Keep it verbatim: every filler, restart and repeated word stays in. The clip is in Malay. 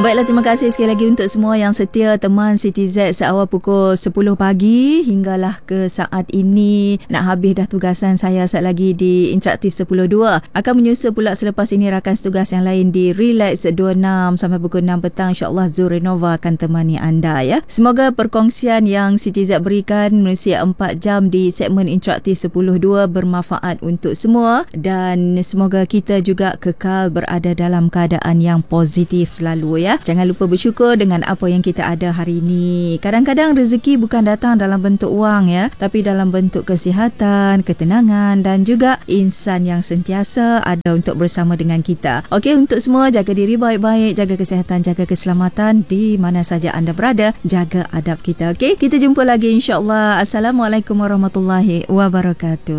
Baiklah, terima kasih sekali lagi untuk semua yang setia teman City Z seawal pukul sepuluh pagi hinggalah ke saat ini. Nak habis dah tugasan saya saat lagi di Interaktif sepuluh dua. Akan menyusul pula selepas ini rakan setugas yang lain di Relax dua puluh enam sampai pukul enam petang. InsyaAllah Zul Renova akan temani anda ya. Semoga perkongsian yang City Z berikan menerusi empat jam di segmen Interaktif sepuluh dua bermanfaat untuk semua dan semoga kita juga kekal berada dalam keadaan yang positif selalu ya. Ya. Jangan lupa bersyukur dengan apa yang kita ada hari ini. Kadang-kadang rezeki bukan datang dalam bentuk wang ya, tapi dalam bentuk kesihatan, ketenangan dan juga insan yang sentiasa ada untuk bersama dengan kita. Okey, untuk semua jaga diri baik-baik, jaga kesihatan, jaga keselamatan di mana saja anda berada, jaga adab kita. Okey, kita jumpa lagi insya-Allah. Assalamualaikum warahmatullahi wabarakatuh.